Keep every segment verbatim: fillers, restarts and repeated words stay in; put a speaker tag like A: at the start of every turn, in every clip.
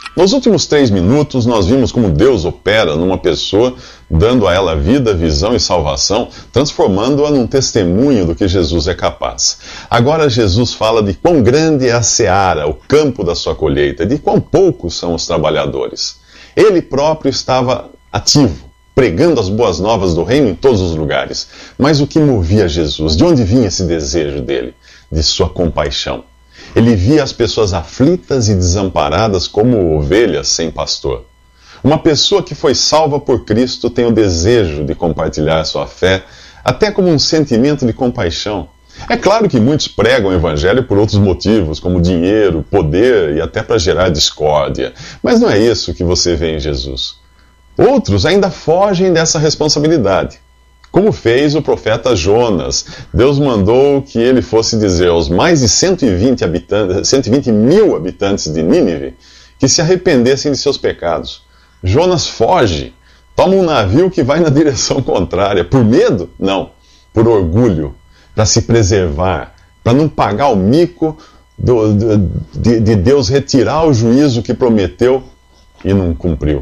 A: Nos últimos três minutos, nós vimos como Deus opera numa pessoa, dando a ela vida, visão e salvação, transformando-a num testemunho do que Jesus é capaz. Agora Jesus fala de quão grande é a seara, o campo da sua colheita, de quão poucos são os trabalhadores. Ele próprio estava ativo, pregando as boas novas do reino em todos os lugares. Mas o que movia Jesus? De onde vinha esse desejo dele? De sua compaixão. Ele via as pessoas aflitas e desamparadas como ovelhas sem pastor. Uma pessoa que foi salva por Cristo tem o desejo de compartilhar sua fé, até como um sentimento de compaixão. É claro que muitos pregam o evangelho por outros motivos, como dinheiro, poder e até para gerar discórdia. Mas não é isso que você vê em Jesus. Outros ainda fogem dessa responsabilidade. Como fez o profeta Jonas. Deus mandou que ele fosse dizer aos mais de cento e vinte, habitantes, cento e vinte mil habitantes de Nínive que se arrependessem de seus pecados. Jonas foge, toma um navio que vai na direção contrária. Por medo? Não. Por orgulho, para se preservar, para não pagar o mico do, do, de, de Deus retirar o juízo que prometeu e não cumpriu.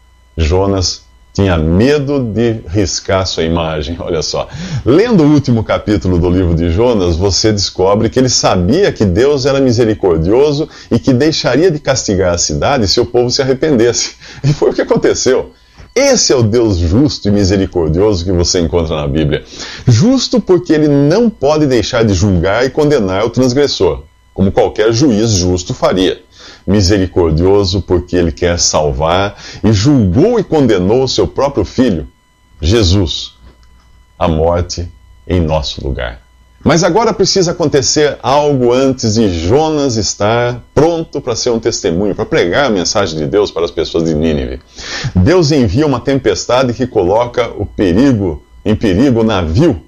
A: Jonas tinha medo de riscar sua imagem, olha só. Lendo o último capítulo do livro de Jonas, você descobre que ele sabia que Deus era misericordioso e que deixaria de castigar a cidade se o povo se arrependesse. E foi o que aconteceu. Esse é o Deus justo e misericordioso que você encontra na Bíblia. Justo porque ele não pode deixar de julgar e condenar o transgressor, como qualquer juiz justo faria. Misericordioso porque ele quer salvar e julgou e condenou o seu próprio filho, Jesus, à morte em nosso lugar. Mas agora precisa acontecer algo antes de Jonas estar pronto para ser um testemunho, para pregar a mensagem de Deus para as pessoas de Nínive. Deus envia uma tempestade que coloca o perigo, em perigo o navio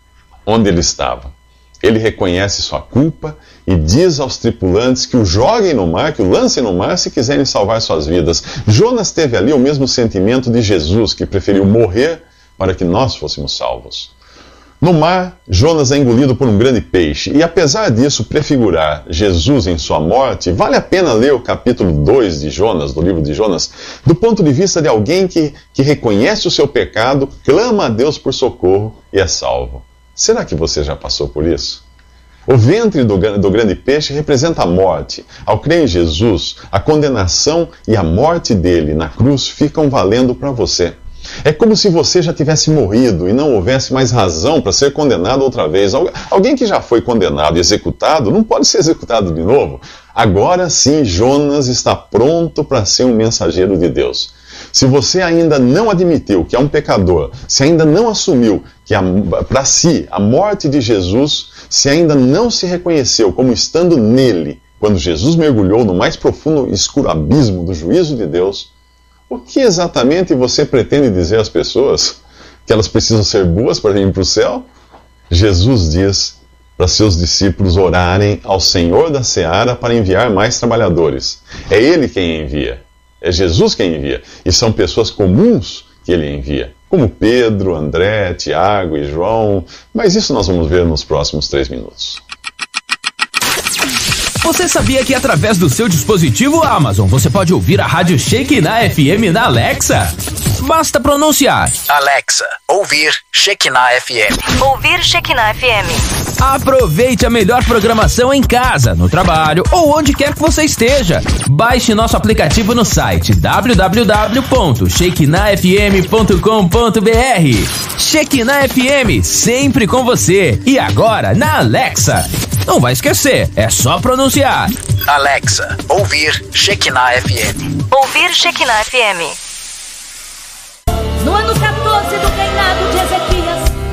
A: onde ele estava. Ele reconhece sua culpa e diz aos tripulantes que o joguem no mar, que o lancem no mar se quiserem salvar suas vidas. Jonas teve ali o mesmo sentimento de Jesus, que preferiu morrer para que nós fôssemos salvos. No mar, Jonas é engolido por um grande peixe, e apesar disso prefigurar Jesus em sua morte, vale a pena ler o capítulo dois de Jonas, do livro de Jonas, do ponto de vista de alguém que, que reconhece o seu pecado, clama a Deus por socorro e é salvo. Será que você já passou por isso? O ventre do, do grande peixe representa a morte. Ao crer em Jesus, a condenação e a morte dele na cruz ficam valendo para você. É como se você já tivesse morrido e não houvesse mais razão para ser condenado outra vez. Alguém que já foi condenado e executado não pode ser executado de novo. Agora sim, Jonas está pronto para ser um mensageiro de Deus. Se você ainda não admitiu que é um pecador, se ainda não assumiu que para si a morte de Jesus, se ainda não se reconheceu como estando nele, quando Jesus mergulhou no mais profundo e escuro abismo do juízo de Deus, o que exatamente você pretende dizer às pessoas? Que elas precisam ser boas para ir para o céu? Jesus diz para seus discípulos orarem ao Senhor da Seara para enviar mais trabalhadores. É Ele quem envia. É Jesus quem envia. E são pessoas comuns que Ele envia. Como Pedro, André, Tiago e João. Mas isso nós vamos ver nos próximos três minutos.
B: Você sabia que através do seu dispositivo Amazon você pode ouvir a Rádio Shekinah F M na Alexa? Basta pronunciar:
C: Alexa, ouvir Shekinah F M.
D: Ouvir Shekinah F M.
B: Aproveite a melhor programação em casa, no trabalho ou onde quer que você esteja. Baixe nosso aplicativo no site w w w ponto shekinah f m ponto com ponto b r. Shekinah F M, sempre com você. E agora na Alexa. Não vai esquecer, é só pronunciar:
C: Alexa, ouvir Shekinah F M.
D: Ouvir Shekinah F M.
E: No ano quatorze do reinado de Ezequiel,